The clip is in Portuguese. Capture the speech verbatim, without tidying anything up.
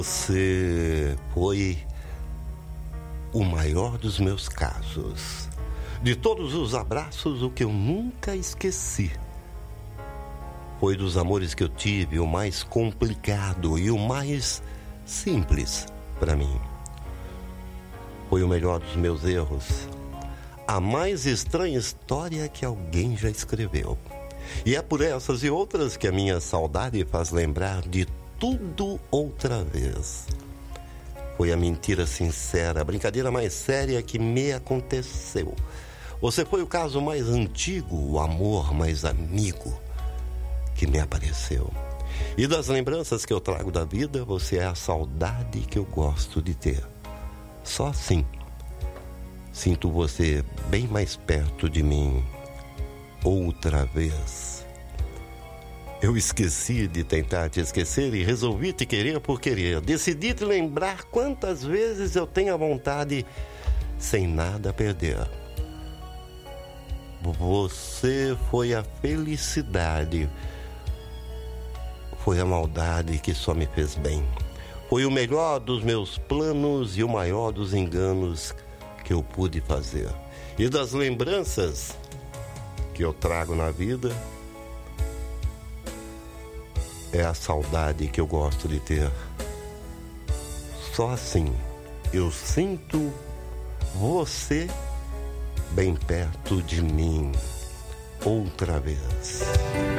Você foi o maior dos meus casos. De todos os abraços, o que eu nunca esqueci foi dos amores que eu tive, o mais complicado e o mais simples para mim. Foi o melhor dos meus erros, a mais estranha história que alguém já escreveu. E é por essas e outras que a minha saudade faz lembrar de tudo outra vez. Foi a mentira sincera, a brincadeira mais séria que me aconteceu. Você foi o caso mais antigo, o amor mais amigo que me apareceu. E das lembranças que eu trago da vida, você é a saudade que eu gosto de ter. Só assim sinto você bem mais perto de mim outra vez. Eu esqueci de tentar te esquecer e resolvi te querer por querer. Decidi te lembrar quantas vezes eu tenho a vontade sem nada a perder. Você foi a felicidade, foi a maldade que só me fez bem. Foi o melhor dos meus planos e o maior dos enganos que eu pude fazer. E das lembranças que eu trago na vida, é a saudade que eu gosto de ter. Só assim eu sinto você bem perto de mim outra vez.